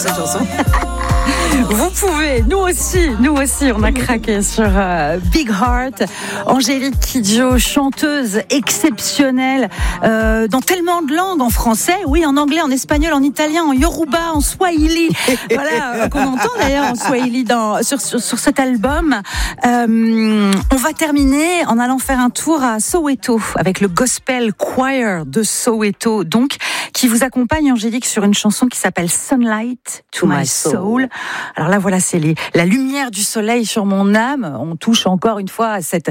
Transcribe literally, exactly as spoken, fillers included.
Cette chanson. Vous pouvez, nous aussi, nous aussi, on a craqué sur euh, Big Heart. Angélique Kidjo, chanteuse exceptionnelle euh, dans tellement de langues, en français, oui, en anglais, en espagnol, en italien, en yoruba, en swahili. Voilà, euh, qu'on entend d'ailleurs en swahili dans, sur, sur, sur cet album. Euh, on va terminer en allant faire un tour à Soweto avec le Gospel Choir de Soweto, donc, qui vous accompagne, Angélique, sur une chanson qui s'appelle Sunlight to My Soul. Alors là, voilà, c'est les, la lumière du soleil sur mon âme. On touche encore une fois à cette